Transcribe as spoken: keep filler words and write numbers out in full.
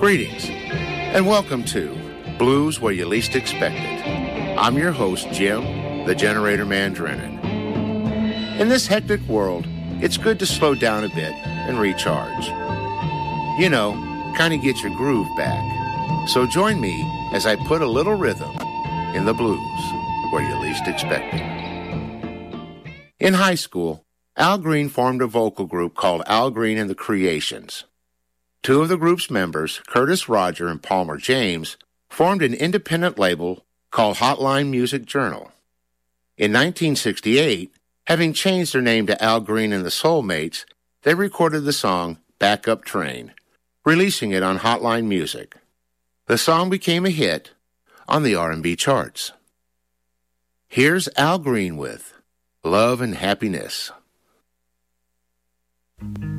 Greetings, and welcome to Blues Where You Least Expect It. I'm your host, Jim, the Generator Man Drennan. In this hectic world, it's good to slow down a bit and recharge. You know, kind of get your groove back. So join me as I put a little rhythm in the blues where you least expect it. In high school, Al Green formed a vocal group called Al Green and the Creations. Two of the group's members, Curtis Roger and Palmer James, formed an independent label called Hotline Music Journal. In nineteen sixty-eight, having changed their name to Al Green and the Soulmates, they recorded the song Backup Train, releasing it on Hotline Music. The song became a hit on the R and B charts. Here's Al Green with Love and Happiness.